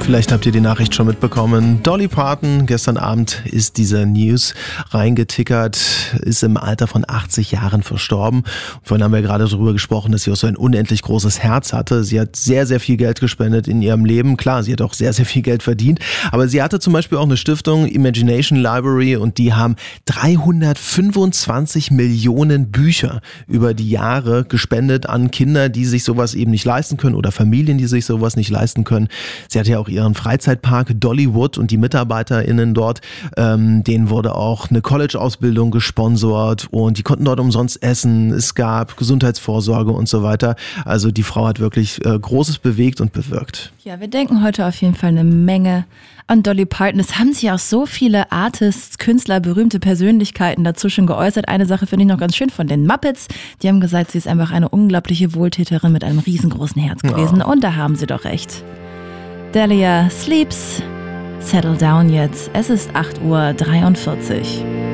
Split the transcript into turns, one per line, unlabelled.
Vielleicht habt ihr die Nachricht schon mitbekommen. Dolly Parton, gestern Abend ist diese News reingetickert, ist im Alter von 80 Jahren verstorben. Vorhin haben wir gerade darüber gesprochen, dass sie auch so ein unendlich großes Herz hatte. Sie hat sehr, sehr viel Geld gespendet in ihrem Leben. Klar, sie hat auch sehr, sehr viel Geld verdient. Aber sie hatte zum Beispiel auch eine Stiftung, Imagination Library, und die haben 325 Millionen Bücher über die Jahre gespendet an Kinder, die sich sowas eben nicht leisten können oder Familien, die sich sowas nicht leisten können. Sie hat ja auch ihren Freizeitpark Dollywood und die MitarbeiterInnen dort, denen wurde auch eine College-Ausbildung gesponsert und die konnten dort umsonst essen. Es gab Gesundheitsvorsorge und so weiter. Also die Frau hat wirklich Großes bewegt und bewirkt.
Ja, wir denken heute auf jeden Fall eine Menge an Dolly Parton. Es haben sich auch so viele Artists, Künstler, berühmte Persönlichkeiten dazu schon geäußert. Eine Sache finde ich noch ganz schön von den Muppets. Die haben gesagt, sie ist einfach eine unglaubliche Wohltäterin mit einem riesengroßen Herz gewesen. Ja. Und da haben sie doch recht. Delia sleeps. Settle down jetzt. Es ist 8:43 Uhr.